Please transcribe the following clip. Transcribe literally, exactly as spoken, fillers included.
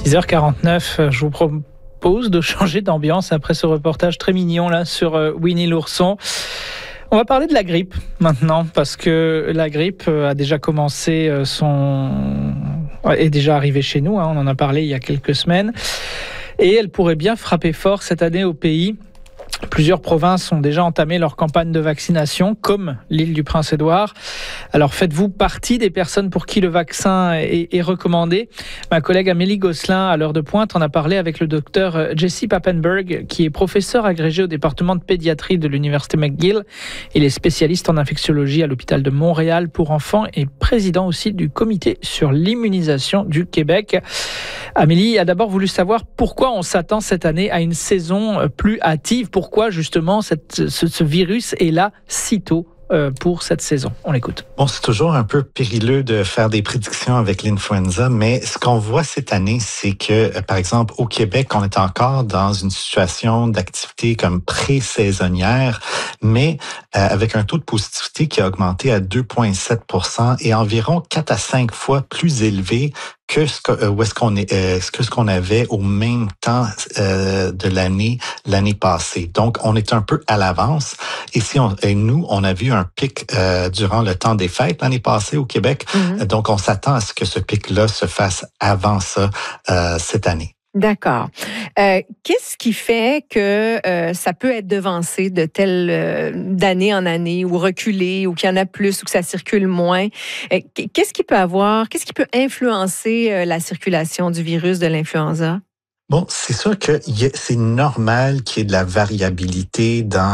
six heures quarante-neuf, je vous propose de changer d'ambiance après ce reportage très mignon là sur Winnie l'ourson. On va parler de la grippe maintenant, parce que la grippe a déjà commencé son... est déjà arrivée chez nous, hein, on en a parlé il y a quelques semaines, et elle pourrait bien frapper fort cette année au pays. Plusieurs provinces ont déjà entamé leur campagne de vaccination, comme l'île du Prince-Édouard. Alors faites-vous partie des personnes pour qui le vaccin est, est recommandé? Ma collègue Amélie Gosselin, à l'heure de pointe, en a parlé avec le docteur Jesse Papenburg, qui est professeur agrégé au département de pédiatrie de l'université McGill. Il est spécialiste en infectiologie à l'hôpital de Montréal pour enfants et président aussi du comité sur l'immunisation du Québec. Amélie a d'abord voulu savoir pourquoi on s'attend cette année à une saison plus hâtive. Pourquoi justement cette, ce, ce virus est là si tôt euh, pour cette saison? On l'écoute. Bon, c'est toujours un peu périlleux de faire des prédictions avec l'influenza, mais ce qu'on voit cette année, c'est que, par exemple, au Québec, on est encore dans une situation d'activité comme pré-saisonnière, mais euh, avec un taux de positivité qui a augmenté à deux virgule sept pour cent et environ quatre à cinq fois plus élevé que ce que, où est-ce qu'on est, euh, que ce qu'on avait au même temps euh, de l'année l'année passée. Donc, on est un peu à l'avance. Et si on, et nous, on a vu un pic euh, durant le temps des fêtes l'année passée au Québec. Mm-hmm. Donc, on s'attend à ce que ce pic-là se fasse avant ça euh, cette année. D'accord. Euh, qu'est-ce qui fait que euh, ça peut être devancé de telle euh, d'année en année ou reculé ou qu'il y en a plus ou que ça circule moins? Euh, qu'est-ce qui peut avoir, qu'est-ce qui peut influencer euh, la circulation du virus de l'influenza? Bon, c'est sûr que y a, c'est normal qu'il y ait de la variabilité dans